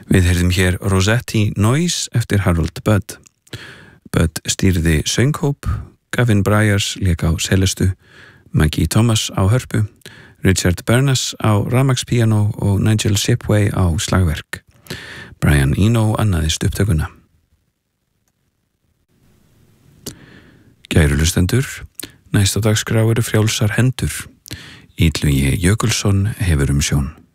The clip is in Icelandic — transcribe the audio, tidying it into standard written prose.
Við heyrðum hér Rosetti Noise eftir Harold Budd. Budd stýrði sönghóp, Gavin Bryars lék á cellistu, Maggie Thomas á hörpu, Richard Bernas á rafmagnspíanó og Nigel Shipway á slagverk. Brian Eno annaðist upptökuna. Kæru hlustendur, næsta dagskrá eru frjálsar hendur. Illugi Jökulsson hefur umsjón.